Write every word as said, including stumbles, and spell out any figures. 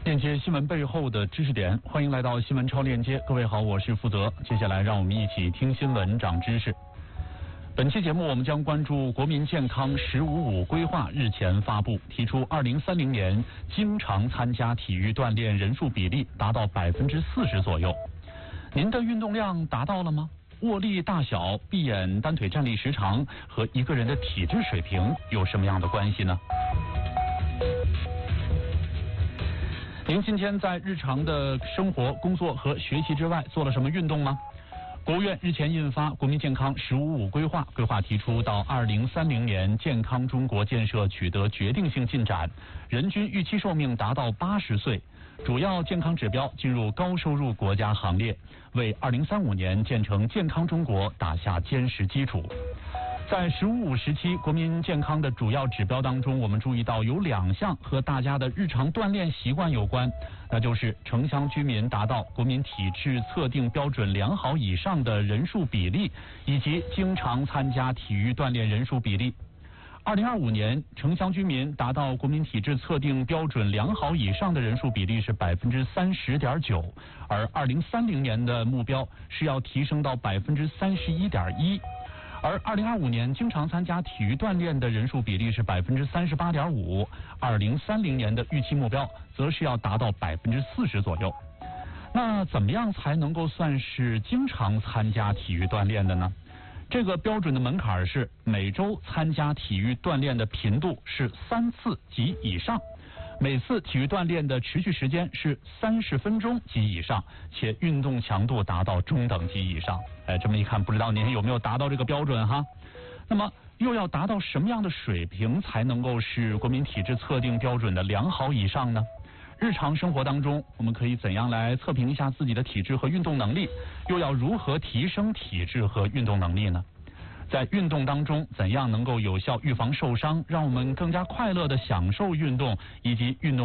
链接新闻背后的知识点，欢迎来到新闻超链接。各位好，我是负责。接下来让我们一起听新闻长知识。本期节目我们将关注国民健康“十五五”规划日前发布，提出二零三零年经常参加体育锻炼人数比例达到百分之四十左右。您的运动量达到了吗？握力大小、闭眼单腿站立时长和一个人的体质水平有什么样的关系呢？您今天在日常的生活、工作和学习之外做了什么运动吗？国务院日前印发《国民健康“十五五”规划》，规划提出到二零三零年健康中国建设取得决定性进展，人均预期寿命达到八十岁，主要健康指标进入高收入国家行列，为二零三五年建成健康中国打下坚实基础。在“十五五”时期国民健康的主要指标当中，我们注意到有两项和大家的日常锻炼习惯有关，那就是城乡居民达到国民体质测定标准良好以上的人数比例，以及经常参加体育锻炼人数比例。二零二五年城乡居民达到国民体质测定标准良好以上的人数比例是百分之三十点九，而二零三零年的目标是要提升到百分之三十一点一。而二零二五年经常参加体育锻炼的人数比例是百分之三十八点五，二零三零年的预期目标则是要达到百分之四十左右。那怎么样才能够算是经常参加体育锻炼的呢？这个标准的门槛是每周参加体育锻炼的频度是三次及以上，每次体育锻炼的持续时间是三十分钟及以上，且运动强度达到中等级以上。哎，这么一看，不知道您有没有达到这个标准哈？那么又要达到什么样的水平才能够是国民体质测定标准的良好以上呢？日常生活当中，我们可以怎样来测评一下自己的体质和运动能力？又要如何提升体质和运动能力呢？在运动当中，怎样能够有效预防受伤，让我们更加快乐地享受运动，以及运动